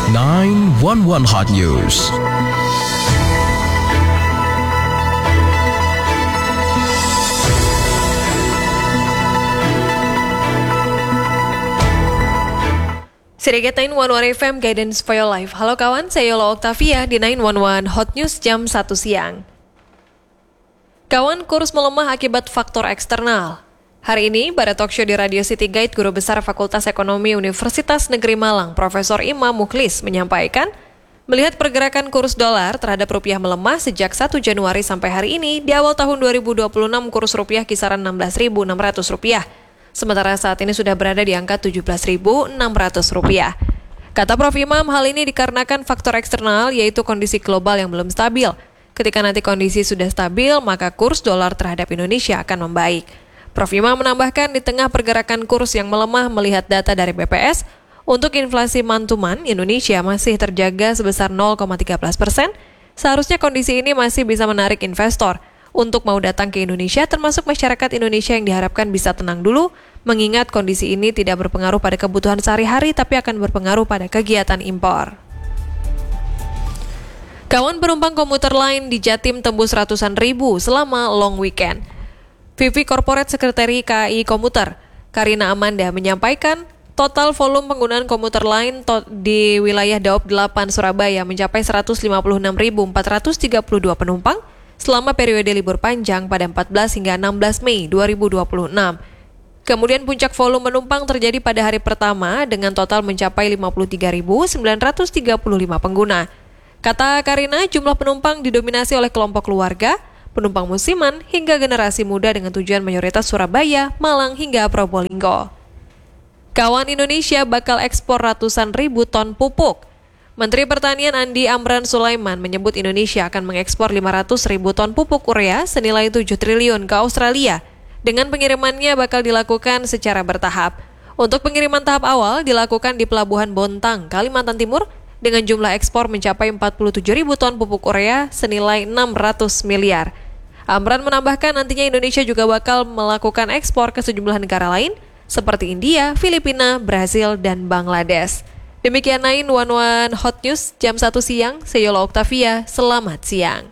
911 Hot News. Sedikit 911 FM Guidance for Your Life. Halo kawan, saya Yola Octavia di 911 Hot News jam 1 siang. Kawan, kurs melemah akibat faktor eksternal. Hari ini, pada talkshow di Radio City Guide, Guru Besar Fakultas Ekonomi Universitas Negeri Malang, Profesor Imam Mukhlis, menyampaikan, melihat pergerakan kurs dolar terhadap rupiah melemah sejak 1 Januari sampai hari ini, di awal tahun 2026 kurs rupiah kisaran Rp16.600. Sementara saat ini sudah berada di angka Rp17.600. Kata Prof. Imam, hal ini dikarenakan faktor eksternal, yaitu kondisi global yang belum stabil. Ketika nanti kondisi sudah stabil, maka kurs dolar terhadap Indonesia akan membaik. Prof. Imam menambahkan, di tengah pergerakan kurs yang melemah melihat data dari BPS, untuk inflasi mantuman, Indonesia masih terjaga sebesar 0,13%. Seharusnya kondisi ini masih bisa menarik investor untuk mau datang ke Indonesia, termasuk masyarakat Indonesia yang diharapkan bisa tenang dulu, mengingat kondisi ini tidak berpengaruh pada kebutuhan sehari-hari, tapi akan berpengaruh pada kegiatan impor. Kawan, penumpang komuter lain di Jatim tembus ratusan ribu selama long weekend. VP Corporate Secretary KAI Komuter, Karina Amanda, menyampaikan, total volume penggunaan komuter lain di wilayah Daob 8 Surabaya mencapai 156.432 penumpang, selama periode libur panjang pada 14 hingga 16 Mei 2026. Kemudian puncak volume penumpang terjadi pada hari pertama dengan total mencapai 53.935 pengguna. Kata Karina, jumlah penumpang didominasi oleh kelompok keluarga, penumpang musiman, hingga generasi muda dengan tujuan mayoritas Surabaya, Malang, hingga Probolinggo. Kawan, Indonesia bakal ekspor ratusan ribu ton pupuk. Menteri Pertanian Andi Amran Sulaiman menyebut Indonesia akan mengekspor 500.000 ton pupuk urea senilai 7 triliun ke Australia. Dengan pengirimannya bakal dilakukan secara bertahap. Untuk pengiriman tahap awal dilakukan di Pelabuhan Bontang, Kalimantan Timur, dengan jumlah ekspor mencapai 47.000 ton pupuk urea senilai 600 miliar. Amran menambahkan nantinya Indonesia juga bakal melakukan ekspor ke sejumlah negara lain, seperti India, Filipina, Brasil, dan Bangladesh. Demikian 911 Hot News jam 1 siang, saya Yola Octavia, selamat siang.